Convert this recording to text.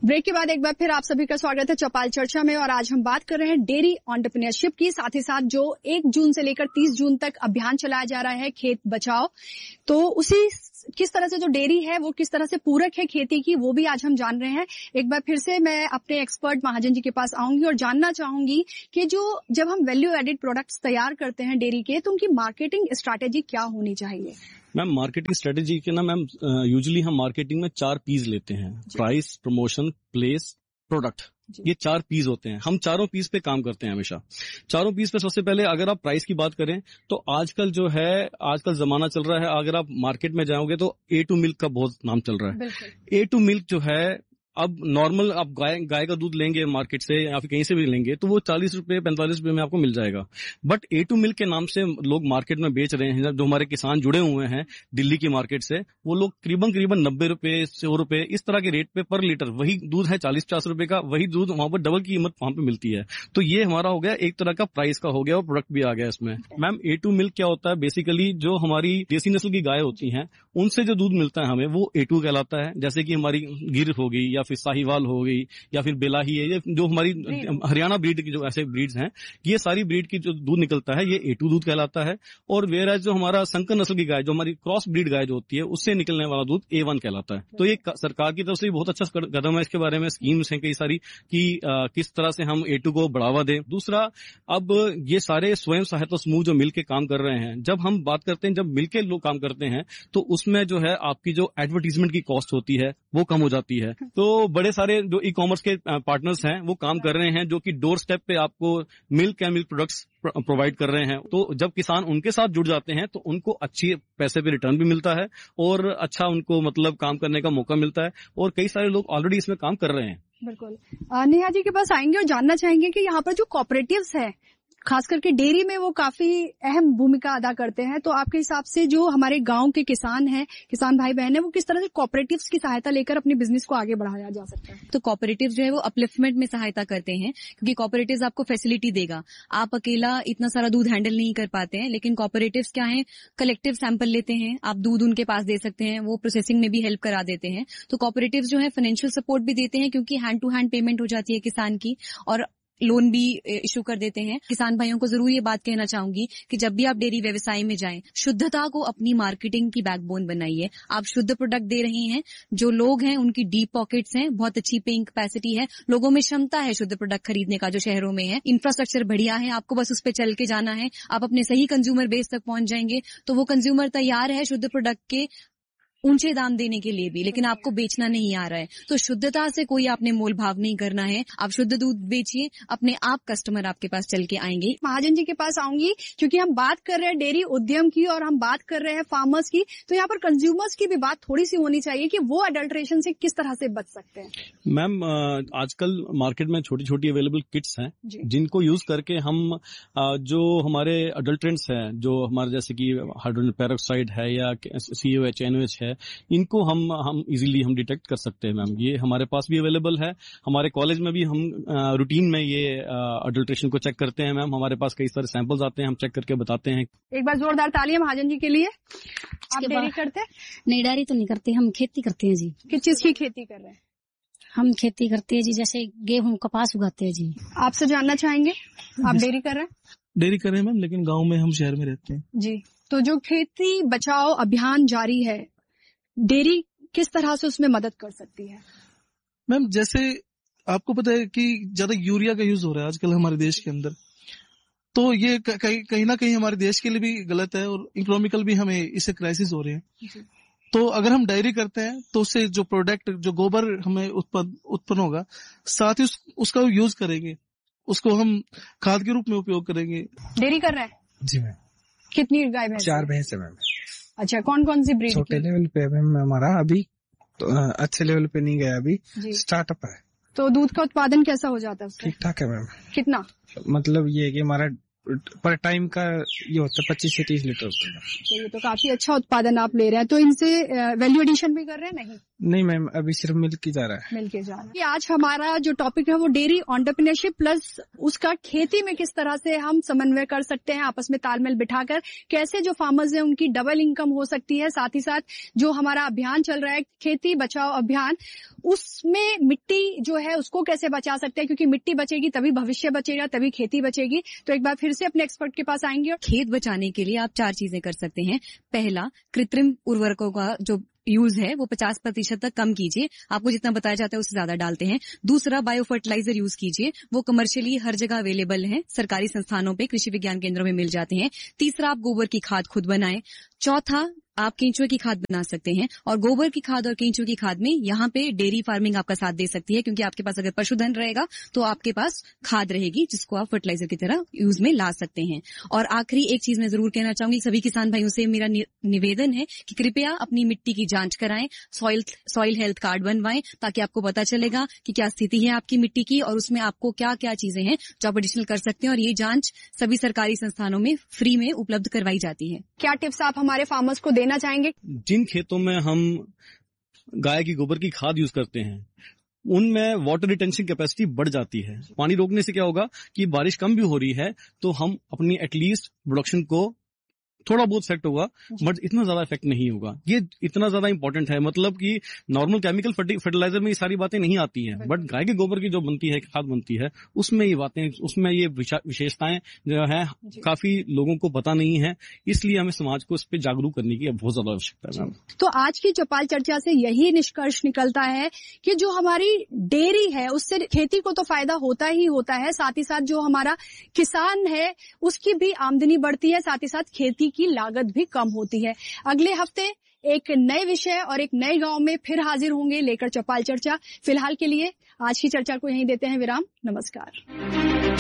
Break के बाद एक बार फिर आप सभी का स्वागत है चौपाल चर्चा में। और आज हम बात कर रहे हैं डेयरी एंटरप्रेन्योरशिप की, साथ ही साथ जो 1 जून से लेकर 30 जून तक अभियान चलाया जा रहा है खेत बचाओ, तो उसी किस तरह से जो डेयरी है वो किस तरह से पूरक है खेती की, वो भी आज हम जान रहे हैं। एक बार फिर से मैं अपने एक्सपर्ट महाजन जी के पास आऊंगी और जानना चाहूंगी कि जब हम वैल्यू एडेड प्रोडक्ट्स तैयार करते हैं डेयरी के, तो उनकी मार्केटिंग स्ट्रैटेजी क्या होनी चाहिए? मैम मार्केटिंग स्ट्रेटेजी के ना मैम यूजुअली हम मार्केटिंग में 4 पीस लेते हैं, प्राइस, प्रमोशन, प्लेस, प्रोडक्ट। ये 4 पीस होते हैं। हम चारों पीस पे काम करते हैं हमेशा। चारों पीस पे सबसे पहले अगर आप प्राइस की बात करें तो आजकल जमाना चल रहा है, अगर आप मार्केट में जाओगे तो A2 मिल्क का बहुत नाम चल रहा है। A2 मिल्क जो है, अब नॉर्मल आप गाय का दूध लेंगे मार्केट से या फिर कहीं से भी लेंगे तो वो 40 रुपए 45 रुपए में आपको मिल जाएगा। बट A2 मिल्क के नाम से लोग मार्केट में बेच रहे हैं। जो हमारे किसान जुड़े हुए हैं दिल्ली की मार्केट से, वो लोग करीबन 90 रुपए 100 रुपए इस तरह के रेट पे पर लीटर, वही दूध है 40-50 रुपए का, वही दूध वहां पर डबल की कीमत वहां पे मिलती है। तो ये हमारा हो गया एक तरह का प्राइस का हो गया और प्रोडक्ट भी आ गया इसमें। मैम A2 मिल्क क्या होता है? बेसिकली जो हमारी देसी नस्ल की गाय होती हैं उनसे जो दूध मिलता है हमें, वो A2 कहलाता है। जैसे कि हमारी गिर हो गई या फिर साहिवाल हो गई या फिर बेलाही है, ये जो हमारी हरियाणा ब्रीड की जो ऐसे ब्रीड्स हैं, ये सारी ब्रीड की जो दूध निकलता है ये A2 दूध कहलाता है। और वेराज जो हमारा संकर नस्ल की गाय, जो हमारी क्रॉस ब्रीड गाय जो होती है, उससे निकलने वाला दूध A1 कहलाता है। तो ये सरकार की तरफ से बहुत अच्छा कदम है। इसके बारे में स्कीम्स हैं कई सारी कि किस तरह से हम A2 को बढ़ावा दें। दूसरा, अब ये सारे स्वयं सहायता समूह जो मिलकर काम कर रहे हैं, जब हम बात करते हैं, जब मिलकर लोग काम करते हैं तो उसमें जो है आपकी जो एडवर्टीजमेंट की कॉस्ट होती है वो कम हो जाती है। तो बड़े सारे जो ई-कॉमर्स के पार्टनर्स हैं वो काम कर रहे हैं, जो कि डोर स्टेप पे आपको milk and milk products provide कर रहे हैं। तो जब किसान उनके साथ जुड़ जाते हैं तो उनको अच्छे पैसे पे रिटर्न भी मिलता है और अच्छा उनको मतलब काम करने का मौका मिलता है। और कई सारे लोग ऑलरेडी इसमें काम कर रहे हैं। बिल्कुल। नेहा जी के पास आएंगे और जानना चाहेंगे कि यहाँ पर जो कॉपरेटिव्स है, खास करके डेयरी में, वो काफी अहम भूमिका अदा करते हैं। तो आपके हिसाब से जो हमारे गांव के किसान हैं, किसान भाई बहन है, वो किस तरह से कॉपरेटिव्स की सहायता लेकर अपने बिजनेस को आगे बढ़ाया जा सकता है? तो कॉपरेटिव्स जो है वो अपलिफ्टमेंट में सहायता करते हैं, क्योंकि कॉपरेटिव्स आपको फैसिलिटी देगा। आप अकेला इतना सारा दूध हैंडल नहीं कर पाते हैं, लेकिन कॉपरेटिव्स क्या है, कलेक्टिव सैंपल लेते हैं, आप दूध उनके पास दे सकते हैं, वो प्रोसेसिंग में भी हेल्प करा देते हैं। तो कॉपरेटिव्स जो है फाइनेंशियल सपोर्ट भी देते हैं, क्योंकि हैंड टू हैंड पेमेंट हो जाती है किसान की, और लोन भी इशू कर देते हैं। किसान भाइयों को जरूर ये बात कहना चाहूंगी कि जब भी आप डेयरी व्यवसाय में जाएं, शुद्धता को अपनी मार्केटिंग की बैकबोन बनाइए। आप शुद्ध प्रोडक्ट दे रहे हैं, जो लोग हैं उनकी डीप पॉकेट्स हैं, बहुत अच्छी पेइंग कैपेसिटी है, लोगों में क्षमता है शुद्ध प्रोडक्ट खरीदने का, जो शहरों में है, इंफ्रास्ट्रक्चर बढ़िया है, आपको बस उस पर चल के जाना है, आप अपने सही कंज्यूमर बेस तक पहुंच जाएंगे। तो वो कंज्यूमर तैयार है शुद्ध प्रोडक्ट के ऊंचे दाम देने के लिए भी, लेकिन आपको बेचना नहीं आ रहा है। तो शुद्धता से कोई आपने मोल भाव नहीं करना है। आप शुद्ध दूध बेचिए, अपने आप कस्टमर आपके पास चल के आएंगे। महाजन जी के पास आऊंगी, क्योंकि हम बात कर रहे हैं डेयरी उद्यम की और हम बात कर रहे हैं फार्मर्स की, तो यहाँ पर कंज्यूमर्स की भी बात थोड़ी सी होनी चाहिए कि वो अडल्ट्रेशन से किस तरह से बच सकते हैं। मैम आजकल मार्केट में छोटी छोटी अवेलेबल किट्स हैं, जिनको यूज करके हम जो हमारे अडल्ट्रेंट्स हैं, जो हमारे जैसे कि हाइड्रोजन पेरोक्साइड है या COH NOH है, इनको हम इजीली हम डिटेक्ट कर सकते हैं। मैम ये हमारे पास भी अवेलेबल है। हमारे कॉलेज में भी हम रूटीन में ये अडल्ट्रेशन को चेक करते हैं। मैम हमारे पास कई सारे सैंपल्स आते हैं, हम चेक करके बताते हैं। एक बार जोरदार तालियां महाजन जी के लिए। आप डेयरी करते हैं? नहीं, डेयरी तो नहीं करते, हम खेती करते हैं जी। किस चीज की खेती कर रहे हैं? हम खेती करते हैं जी, जैसे गेहूं कपास उगाते हैं जी। आपसे जानना चाहेंगे, आप डेयरी कर रहे हैं? डेयरी कर रहे हैं मैम, लेकिन गाँव में हम शहर में रहते हैं जी। तो जो खेती बचाओ अभियान जारी है, डेयरी किस तरह से उसमें मदद कर सकती है? मैम जैसे आपको पता है कि ज्यादा यूरिया का यूज हो रहा है आजकल हमारे देश के अंदर, तो ये कहीं ना कहीं हमारे देश के लिए भी गलत है और इकोनॉमिकल भी हमें इससे क्राइसिस हो रहे हैं। तो अगर हम डेयरी करते हैं तो उससे जो प्रोडक्ट, जो गोबर हमें उत्पन्न होगा, साथ ही उसका यूज करेंगे, उसको हम खाद के रूप में उपयोग करेंगे। डेयरी कर रहे हैं? जी मैम। कितनी गाय भैंस? 4 भैंस है मैम। अच्छा, कौन कौन सी ब्रीड? छोटे लेवल पे मैम हमारा, अभी तो अच्छे लेवल पे नहीं गया, अभी स्टार्टअप है। तो दूध का उत्पादन कैसा हो जाता है उससे? ठीक ठाक है मैम। कितना? मतलब ये है कि हमारा पर टाइम का ये होता है 25 से 30 लीटर होता है। तो ये तो काफी अच्छा उत्पादन आप ले रहे हैं। तो इनसे वैल्यू एडिशन भी कर रहे हैं? नहीं नहीं मैम, अभी सिर्फ मिल्क ही जा रहा है। मिलके जा रहा है। आज हमारा जो टॉपिक है वो डेयरी एंटरप्रेन्योरशिप प्लस उसका खेती में किस तरह से हम समन्वय कर सकते हैं, आपस में तालमेल बिठाकर कैसे जो फार्मर्स हैं उनकी डबल इनकम हो सकती है। साथ ही साथ जो हमारा अभियान चल रहा है खेती बचाओ अभियान, उसमें मिट्टी जो है उसको कैसे बचा सकते हैं, क्योंकि मिट्टी बचेगी तभी भविष्य बचेगा, तभी खेती बचेगी। तो एक बार फिर से अपने एक्सपर्ट के पास आएंगे। खेत बचाने के लिए आप 4 चीजें कर सकते हैं। पहला, कृत्रिम उर्वरकों का जो यूज है वो 50% तक कम कीजिए। आपको जितना बताया जाता है उससे ज्यादा डालते हैं। दूसरा, बायो फर्टिलाइजर यूज कीजिए, वो कमर्शियली हर जगह अवेलेबल है, सरकारी संस्थानों पे, कृषि विज्ञान केंद्रों में मिल जाते हैं। तीसरा, आप गोबर की खाद खुद बनाएं। चौथा, आप केंचुए की खाद बना सकते हैं। और गोबर की खाद और केंचुए की खाद में यहाँ पे डेयरी फार्मिंग आपका साथ दे सकती है, क्योंकि आपके पास अगर पशुधन रहेगा तो आपके पास खाद रहेगी जिसको आप फर्टिलाइजर की तरह यूज में ला सकते हैं। और आखिरी एक चीज मैं जरूर कहना चाहूंगी, सभी किसान भाइयों से मेरा निवेदन है कि कृपया अपनी मिट्टी की जांच कराएं, सॉइल हेल्थ कार्ड बनवाएं, ताकि आपको पता चलेगा कि क्या स्थिति है आपकी मिट्टी की और उसमें आपको क्या क्या चीजें हैं जो आप एडिशनल कर सकते हैं। और ये जांच सभी सरकारी संस्थानों में फ्री में उपलब्ध करवाई जाती है। क्या टिप्स आप हमारे फार्मर्स को देना चाहेंगे? जिन खेतों में हम गाय की गोबर की खाद यूज करते हैं उनमें वाटर रिटेंशन कैपेसिटी बढ़ जाती है। पानी रोकने से क्या होगा कि बारिश कम भी हो रही है तो हम अपनी एटलीस्ट प्रोडक्शन को थोड़ा बहुत इफेक्ट होगा, बट इतना ज्यादा इफेक्ट नहीं होगा। ये इतना ज्यादा इंपॉर्टेंट है, मतलब कि नॉर्मल केमिकल फर्टिलाइजर में ये सारी बातें नहीं आती हैं, बट गाय के गोबर की जो बनती है, खाद बनती है, उसमें ये बातें, उसमें ये विशेषताएं जो है काफी लोगों को पता नहीं है। इसलिए हमें समाज को इस पर जागरूक करने की बहुत ज्यादा आवश्यकता है। तो आज की चौपाल चर्चा से यही निष्कर्ष निकलता है कि जो हमारी डेयरी है उससे खेती को तो फायदा होता ही होता है, साथ ही साथ जो हमारा किसान है उसकी भी आमदनी बढ़ती है, साथ ही साथ खेती की लागत भी कम होती है। अगले हफ्ते एक नए विषय और एक नए गांव में फिर हाजिर होंगे लेकर चौपाल चर्चा। फिलहाल के लिए आज की चर्चा को यहीं देते हैं विराम। नमस्कार।